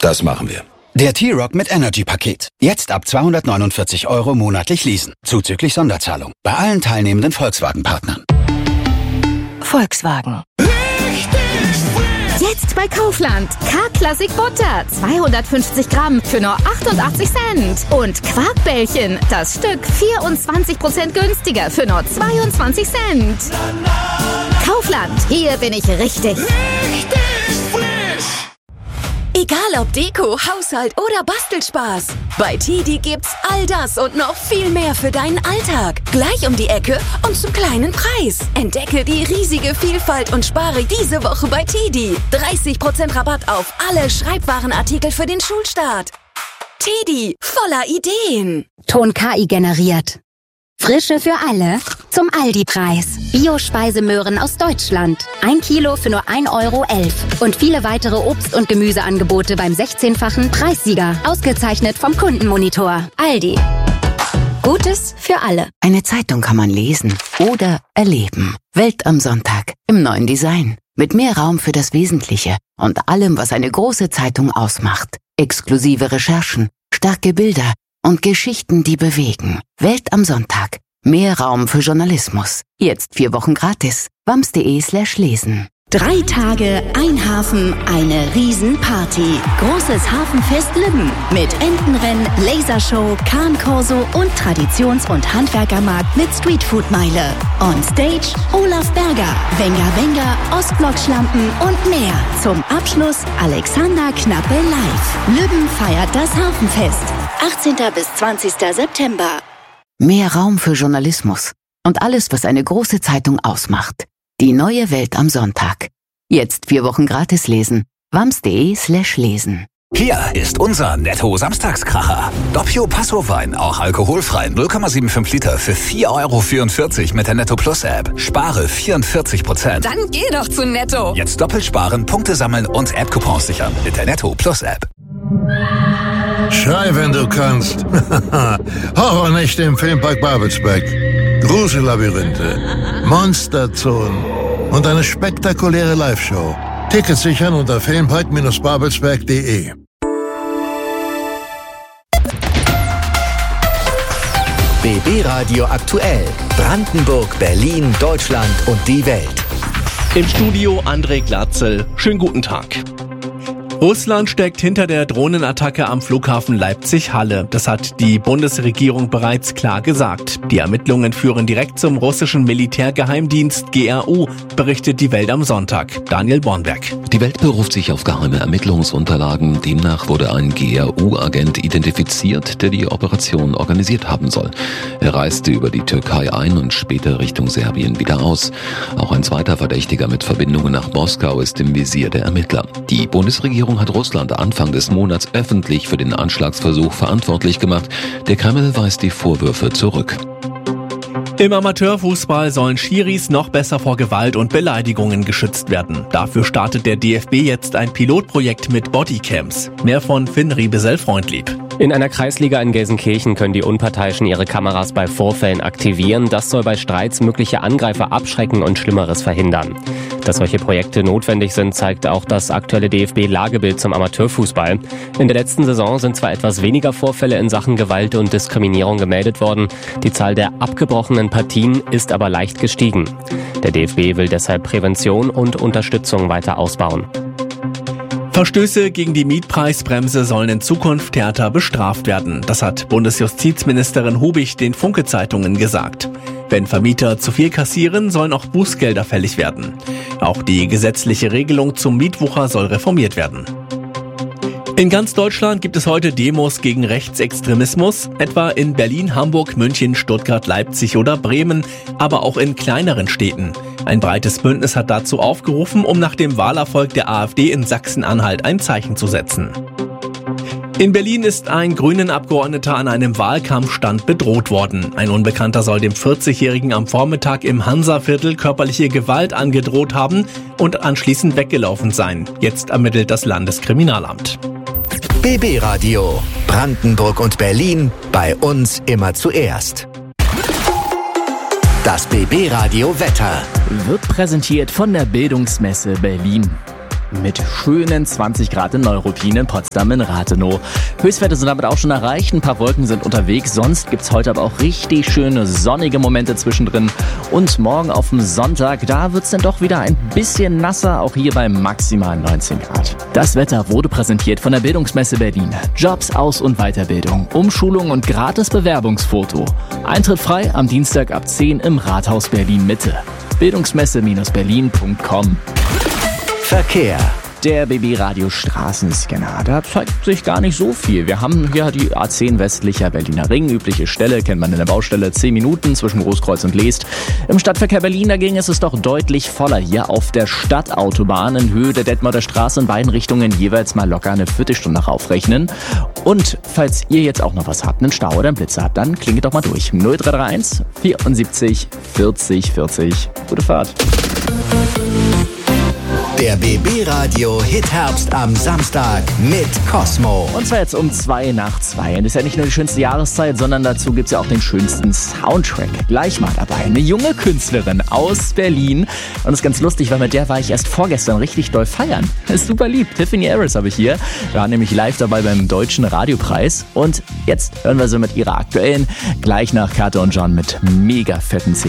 Das machen wir. Der T-Roc mit Energy-Paket. Jetzt ab 249 € monatlich leasen. Zuzüglich Sonderzahlung. Bei allen teilnehmenden Volkswagen-Partnern. Volkswagen. Jetzt bei Kaufland. K-Classic Butter. 250 Gramm für nur 88 Cent. Und Quarkbällchen. Das Stück 24% günstiger für nur 22 Cent. Kaufland. Hier bin ich richtig. Egal ob Deko, Haushalt oder Bastelspaß. Bei TiDi gibt's all das und noch viel mehr für deinen Alltag. Gleich um die Ecke und zum kleinen Preis. Entdecke die riesige Vielfalt und spare diese Woche bei TiDi. 30% Rabatt auf alle Schreibwarenartikel für den Schulstart. TiDi, voller Ideen. Ton KI generiert. Frische für alle zum Aldi-Preis. Bio-Speisemöhren aus Deutschland. 1 Kilo für nur 1,11 € und viele weitere Obst- und Gemüseangebote beim 16-fachen Preissieger. Ausgezeichnet vom Kundenmonitor. Aldi. Gutes für alle. Eine Zeitung kann man lesen oder erleben. Welt am Sonntag im neuen Design. Mit mehr Raum für das Wesentliche und allem, was eine große Zeitung ausmacht. Exklusive Recherchen, starke Bilder und Geschichten, die bewegen. Welt am Sonntag. Mehr Raum für Journalismus. Jetzt 4 Wochen gratis. wams.de/lesen. 3 Tage, ein Hafen, eine Riesenparty. Großes Hafenfest Lübben mit Entenrennen, Lasershow, Kahnkorso und Traditions- und Handwerkermarkt mit Streetfood-Meile. On Stage Olaf Berger, Wenger Wenger, Ostblock-Schlampen und mehr. Zum Abschluss Alexander Knappe live. Lübben feiert das Hafenfest. 18. bis 20. September. Mehr Raum für Journalismus und alles, was eine große Zeitung ausmacht. Die neue Welt am Sonntag. Jetzt 4 Wochen gratis lesen. wams.de/lesen. Hier ist unser Netto-Samstagskracher. Doppio Passo-Wein, auch alkoholfrei, 0,75 Liter für 4,44 € mit der Netto Plus App. Spare 44%. Dann geh doch zu Netto. Jetzt doppelt sparen, Punkte sammeln und App-Coupons sichern mit der Netto Plus App. Schrei, wenn du kannst. Horrornächte im Filmpark Babelsberg. Grusellabyrinthe, Monsterzonen und eine spektakuläre Live-Show. Tickets sichern unter filmpark-babelsberg.de. BB Radio aktuell. Brandenburg, Berlin, Deutschland und die Welt. Im Studio André Glatzel. Schönen guten Tag. Russland steckt hinter der Drohnenattacke am Flughafen Leipzig-Halle. Das hat die Bundesregierung bereits klar gesagt. Die Ermittlungen führen direkt zum russischen Militärgeheimdienst GRU, berichtet die Welt am Sonntag. Daniel Bornberg. Die Welt beruft sich auf geheime Ermittlungsunterlagen. Demnach wurde ein GRU-Agent identifiziert, der die Operation organisiert haben soll. Er reiste über die Türkei ein und später Richtung Serbien wieder aus. Auch ein zweiter Verdächtiger mit Verbindungen nach Moskau ist im Visier der Ermittler. Die Bundesregierung hat Russland Anfang des Monats öffentlich für den Anschlagsversuch verantwortlich gemacht. Der Kreml weist die Vorwürfe zurück. Im Amateurfußball sollen Schiris noch besser vor Gewalt und Beleidigungen geschützt werden. Dafür startet der DFB jetzt ein Pilotprojekt mit Bodycams. Mehr von Finn Riebesell-Freundlieb. In einer Kreisliga in Gelsenkirchen können die Unparteiischen ihre Kameras bei Vorfällen aktivieren. Das soll bei Streits mögliche Angreifer abschrecken und Schlimmeres verhindern. Dass solche Projekte notwendig sind, zeigt auch das aktuelle DFB-Lagebild zum Amateurfußball. In der letzten Saison sind zwar etwas weniger Vorfälle in Sachen Gewalt und Diskriminierung gemeldet worden. Die Zahl der abgebrochenen Partien ist aber leicht gestiegen. Der DFB will deshalb Prävention und Unterstützung weiter ausbauen. Verstöße gegen die Mietpreisbremse sollen in Zukunft härter bestraft werden. Das hat Bundesjustizministerin Hubig den Funke-Zeitungen gesagt. Wenn Vermieter zu viel kassieren, sollen auch Bußgelder fällig werden. Auch die gesetzliche Regelung zum Mietwucher soll reformiert werden. In ganz Deutschland gibt es heute Demos gegen Rechtsextremismus, etwa in Berlin, Hamburg, München, Stuttgart, Leipzig oder Bremen, aber auch in kleineren Städten. Ein breites Bündnis hat dazu aufgerufen, um nach dem Wahlerfolg der AfD in Sachsen-Anhalt ein Zeichen zu setzen. In Berlin ist ein Grünen-Abgeordneter an einem Wahlkampfstand bedroht worden. Ein Unbekannter soll dem 40-Jährigen am Vormittag im Hansa-Viertel körperliche Gewalt angedroht haben und anschließend weggelaufen sein. Jetzt ermittelt das Landeskriminalamt. BB Radio. Brandenburg und Berlin. Bei uns immer zuerst. Das BB Radio Wetter wird präsentiert von der Bildungsmesse Berlin. mit schönen 20 Grad in Neuruppin, in Potsdam, in Rathenow. Höchstwerte sind damit auch schon erreicht, ein paar Wolken sind unterwegs, sonst gibt's heute aber auch richtig schöne sonnige Momente zwischendrin. Und morgen auf dem Sonntag, da wird's dann doch wieder ein bisschen nasser, auch hier bei maximal 19 Grad. Das Wetter wurde präsentiert von der Bildungsmesse Berlin. Jobs, Aus- und Weiterbildung, Umschulung und gratis Bewerbungsfoto. Eintritt frei am Dienstag ab 10 im Rathaus Berlin Mitte. Bildungsmesse-berlin.com. Verkehr. Der BB Radio Straßenscanner, da zeigt sich gar nicht so viel. Wir haben hier die A10 westlicher Berliner Ring, übliche Stelle, kennt man in der Baustelle, 10 Minuten zwischen Großkreuz und Leest. Im Stadtverkehr Berlin dagegen ist es doch deutlich voller. Hier auf der Stadtautobahn in Höhe der Detmolder Straße in beiden Richtungen jeweils mal locker eine Viertelstunde raufrechnen. Und falls ihr jetzt auch noch was habt, einen Stau oder einen Blitzer habt, dann klingelt doch mal durch. 0331 74 40 40. Gute Fahrt. Der BB Radio Hitherbst am Samstag mit Cosmo. Und zwar jetzt um 2 nach 2. Und das ist ja nicht nur die schönste Jahreszeit, sondern dazu gibt's ja auch den schönsten Soundtrack. Gleich mal dabei. Eine junge Künstlerin aus Berlin. Und das ist ganz lustig, weil mit der war ich erst vorgestern richtig doll feiern. Das ist super lieb. Tiffany Harris habe ich hier. War nämlich live dabei beim Deutschen Radiopreis. Und jetzt hören wir sie mit ihrer aktuellen, gleich nach Kate und John mit mega fetten CD.